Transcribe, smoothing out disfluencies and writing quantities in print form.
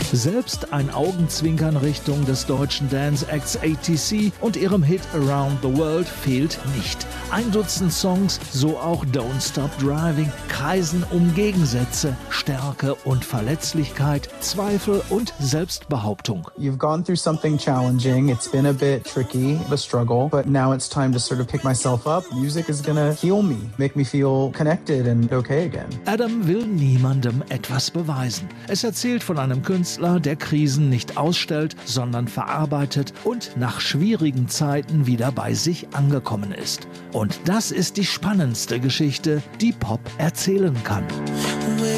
Selbst ein Augenzwinkern Richtung des deutschen Dance-Acts ATC und ihrem Hit Around the World fehlt nicht. 1 Dutzend Songs, so auch Don't Stop Driving, kreisen um Gegensätze, Stärke und Verletzlichkeit, Zweifel und Selbstbehauptung. You've gone through something challenging. It's been a bit tricky, a struggle, but now it's time to sort of pick myself up. Music is gonna heal me, make me feel connected and okay again. Adam will niemandem etwas beweisen. Es erzählt von einem Künstler, der Krisen nicht ausstellt, sondern verarbeitet und nach schwierigen Zeiten wieder bei sich angekommen ist. Und das ist die spannendste Geschichte, die Pop erzählen kann.